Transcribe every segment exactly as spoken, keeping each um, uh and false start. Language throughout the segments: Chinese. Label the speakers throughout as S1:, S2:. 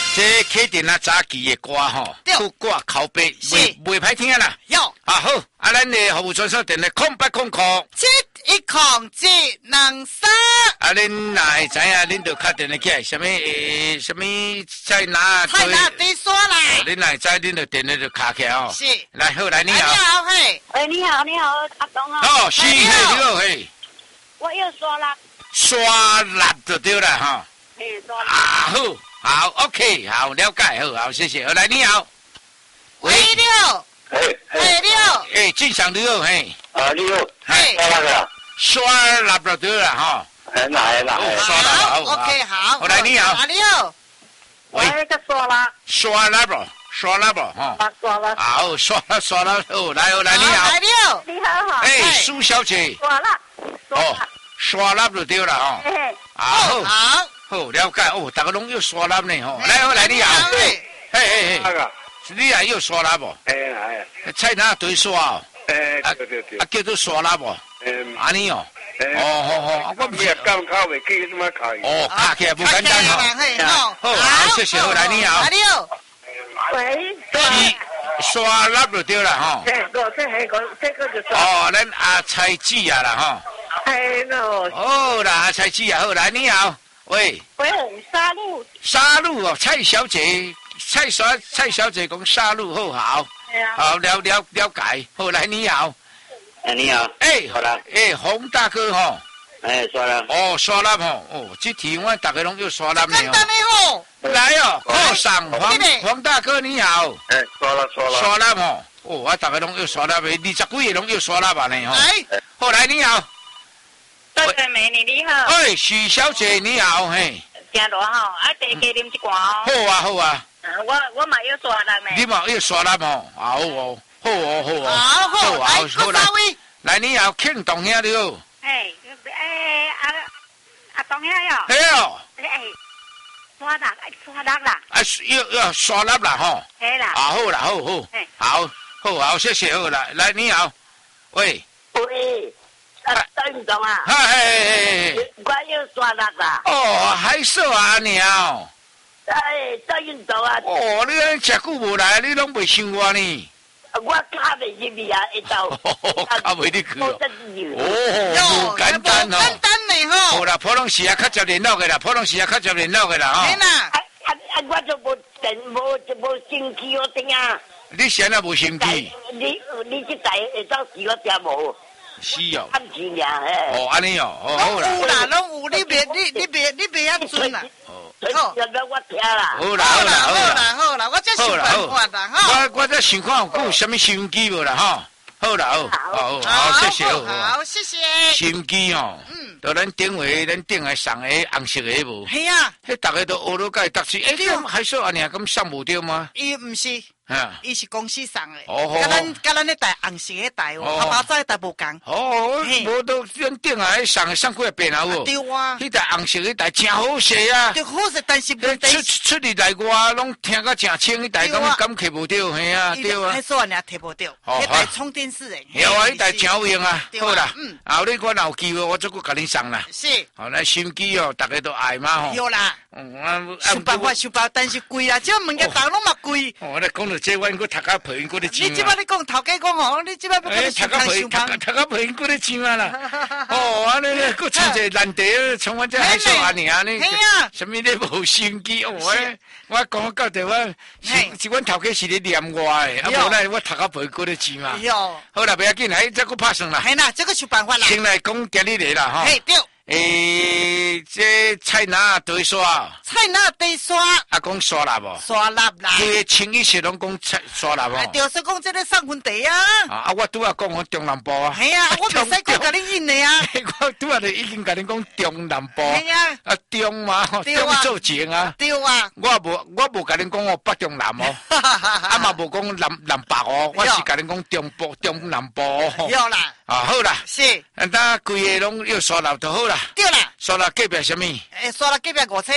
S1: 这肯定啊早期的歌吼，副歌口碑袂袂歹听啦。
S2: 有
S1: 啊好，啊咱的服务专线电话空八空空
S2: 七一空七两三。
S1: 啊，恁若会知影，恁就敲电话起来，什么诶，什么菜拿
S2: 菜拿对刷啦。
S1: 恁若会知，恁就电话就敲起来哦。
S2: 是。
S1: 来好，来你好。
S2: 你好，嘿。
S3: 哎，你好，你好，阿东啊。
S1: 哦，是嘿，你好嘿。
S3: 我要刷蜡。
S1: 刷蜡就对了哈。
S3: 嘿，刷蜡。
S1: 啊好。好 ，OK， 好，了解，好，好，谢谢。好，来，你好，
S2: 喂，你好，
S4: 哎
S2: 哎，你好，
S1: 哎，正常你好，嘿，
S4: 啊，你好，
S2: 嘿，
S4: 刷那个，
S1: 刷蜡就对了哈。
S4: 哎，哪来哪来？
S1: 刷蜡好
S2: ，OK， 好。
S1: 好，来，你好，
S2: 啊，你好，
S3: 喂，个刷蜡，
S1: 刷蜡不？刷蜡不？哈，
S3: 刷蜡，
S1: 好，刷蜡刷蜡，好，来，好，来，你好，
S2: 来，你好，
S3: 你好好，
S1: 哎，苏小姐，
S3: 刷蜡，
S1: 哦，刷蜡就对了哈。
S3: 嘿嘿，
S1: 好，
S2: 好。
S1: 好，了解哦，大家拢要刷蜡呢吼。来，我来你好，嘿，嘿嘿，
S4: 那个，
S1: 你也要刷蜡不？
S4: 哎哎，
S1: 菜哪对刷哦？
S4: 哎，对对对，
S1: 啊叫做刷蜡不？
S4: 嗯，
S1: 安尼哦，
S4: 哦
S1: 好好，
S4: 我唔是刚考未记怎么考？
S1: 哦，卡起来不简单哈。好，好，谢谢，好，来你好，
S2: 你好，
S3: 喂，
S1: 是刷蜡就对了哈。
S3: 这个这还个这个就刷，
S1: 哦，咱阿菜子啊啦哈。
S3: 哎喏，
S1: 好啦，阿菜子啊，好，来你好，喂，
S3: 喂，沙路，
S1: 沙路哦，蔡小姐，蔡小蔡小姐讲沙路好好，好了了了解，好来你好，
S4: 哎，你好，
S1: 哎，
S4: 好了，
S1: 哎，洪大哥吼，
S4: 哎，刷了，
S1: 哦，刷蜡吼，哦，这题我大家拢要刷蜡呢
S2: 简单的
S1: 哦，
S2: 吼，
S1: 来哦，贺上黄黄大哥你好，
S4: 哎，刷了刷了，
S1: 刷蜡吼，哦，我大家拢要刷蜡的，二十几个拢要刷蜡吧呢吼，
S2: 哎，
S1: 好来你好，
S3: 这个美女你好，
S1: 哎，许小姐你好，嘿，
S3: 真多哈，啊，第加啉一罐哦，
S1: 好啊好啊。
S3: 我我嘛要刷蜡呢，
S1: 你嘛要刷蜡哦，好哦，好哦，好哦，
S2: 好好，来，好来，
S1: 来你好，庆东兄你好，
S3: 哎哎阿阿东兄哟，
S1: 嘿哦，
S3: 哎，刷蜡刷蜡啦，
S1: 啊要要刷蜡啦吼，
S3: 嘿啦，
S1: 啊好啦，好好，好，好好，谢谢好啦，来你好，喂，
S3: 喂，啊周运动啊，
S1: 嗨嗨嗨，
S3: 我要刷蜡啦，
S1: 哦，还少啊你哦，
S3: 哎，周运动啊，
S1: 哦，你安食久无来，你拢袂想我呢？
S3: 我卡袂入去啊，一道，
S1: 卡袂入去哦，
S2: 哦，
S1: 不简单哦，
S2: 简单呢吼，
S1: 好啦，普通时啊较接联络的啦，普通时啊较接联络的啦吼。
S2: 嘿啦，
S3: 啊啊啊！我就无电，无就无心机我听啊。
S1: 你现在无心机？
S3: 你你这台下早时我听无。
S1: 是哦。
S3: 看钱呀，嘿。
S1: 哦，安尼哦，哦好啦。
S2: 拢有啦，拢有，你别你你别你别遐准啦。
S1: 哦。
S3: 好，要不我听啦。
S1: 好啦好啦好啦
S2: 好啦，我这想办法啦哈。
S1: 我我这想看有有什么心机无啦哈。好啦好，好好谢谢好。
S2: 好谢谢。
S1: 心机哦，嗯，到咱顶回咱顶来送个红色的无？
S2: 系啊，
S1: 迄大家都学到介读书，哎，你还说安尼啊，咁送无对吗？
S2: 伊唔是。
S1: 啊，
S2: 伊是公司送的，
S1: 哦，
S2: 甲咱甲咱咧台红色迄台哦，头包仔迄台无共。
S1: 哦，无都咱顶下送送几遍啊？有。
S2: 对啊。
S1: 迄台红色迄台真好势啊。
S2: 对，好势，但是
S1: 问题出出入内外拢听甲真清，迄台感感摕无着，嘿啊，对啊。
S2: 迄说安尼摕无着，迄台充电式的。
S1: 有啊，迄台真有用啊。好啦，
S2: 嗯，
S1: 后日我若有机会，我再搁甲恁送啦。
S2: 是。
S1: 好，咱心机哦，大家都爱嘛吼。
S2: 有啦。
S1: 嗯，
S2: 想办法想办法，但是贵啦，这物件当拢嘛贵。
S1: 哦，你讲到这，阮搁读甲陪因搁咧钱。
S2: 你即摆你讲头家讲吼，你即摆要搁咧想康想康，
S1: 读甲陪因搁咧钱啊啦。哦，安尼搁穿一个难题，像阮这还说安尼安尼。
S2: 嘿啊，
S1: 什么你无心机哦？我我讲到底我是是阮头家是咧念我诶，啊无咱我读甲陪搁咧钱嘛。
S2: 哟，
S1: 好啦，不要紧，来再搁拍算啦。
S2: 嘿啦，这个想办法啦。
S1: 先来讲今日个啦吼。
S2: 嘿对。
S1: 诶，这菜哪对刷？
S2: 菜哪对刷？
S1: 啊，讲刷蜡无？
S2: 刷蜡啦。
S1: 伊清一色拢讲菜刷蜡无？
S2: 就是讲这个送分地啊。
S1: 啊，我拄啊讲我中南部啊。
S2: 系啊，我袂使讲甲你应的啊。
S1: 我拄啊就已经甲你讲中南部。
S2: 系啊。
S1: 啊中嘛，中做前啊。
S2: 对啊。
S1: 我无我无甲你讲我北中南哦，啊嘛无讲南南北哦，我是甲你讲中部中南部哦。
S2: 有啦。
S1: 啊好啦。
S2: 是。
S1: 啊，咱规个拢要刷蜡就好啦。
S2: 对啦。
S1: 刷蜡隔壁什么？
S2: 诶，刷蜡隔壁五车啊。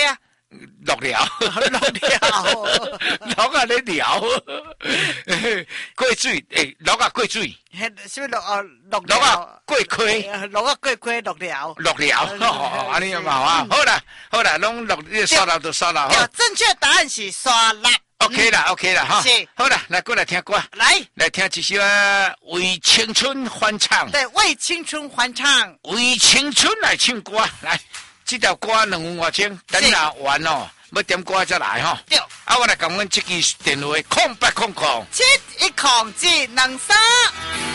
S1: 落了，
S2: 落了，
S1: 落啊咧聊，过水诶，落啊过水，
S2: 迄什么落啊落
S1: 落啊过溪，
S2: 落啊过溪落了，
S1: 落了，哦，安尼嘛啊，好啦，好啦，拢落刷了就刷了，
S2: 对，正确答案是刷蜡。
S1: OK 啦 ，OK 啦，哈，
S2: 是，
S1: 好啦，来过来听歌，
S2: 来，
S1: 来听一首啊，为青春欢唱，
S2: 对，为青春欢唱，
S1: 为青春来唱歌，来，这条歌两分外钟，等下完哦，要点歌再来哈，
S2: 对，
S1: 啊，我来讲阮这支电话空八空空，
S2: 七一空七两三。